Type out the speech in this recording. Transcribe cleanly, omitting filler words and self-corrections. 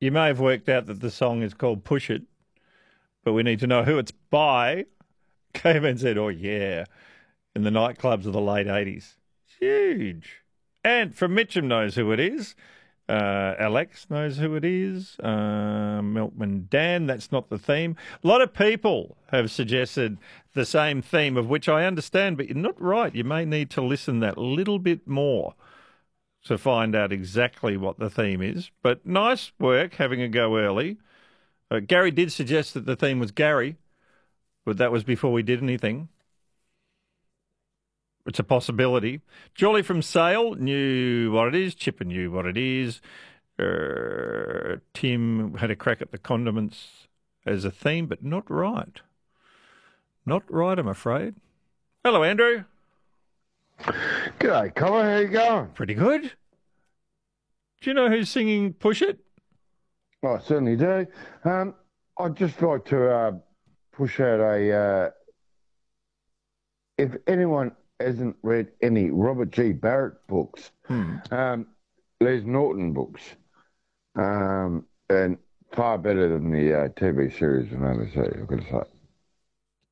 You may have worked out that the song is called Push It, but we need to know who it's by. Came and said, oh, yeah, in the nightclubs of the late 80s. Huge. And from Mitcham knows who it is. Alex knows who it is. Milkman Dan, that's not the theme. A lot of people have suggested the same theme, of which I understand, but you're not right. You may need to listen that little bit more to find out exactly what the theme is. But nice work having a go early. Gary did suggest that the theme was Gary, but that was before we did anything. It's a possibility. Julie from Sale knew what it is. Chipper knew what it is. Tim had a crack at the condiments as a theme, but not right. Not right, I'm afraid. Hello, Andrew. G'day, Colin. How you going? Pretty good. Do you know who's singing Push It? I certainly do. I'd just like to push out if anyone hasn't read any Robert G. Barrett books, Les Norton books, and far better than the TV series on ABC, I've got to say.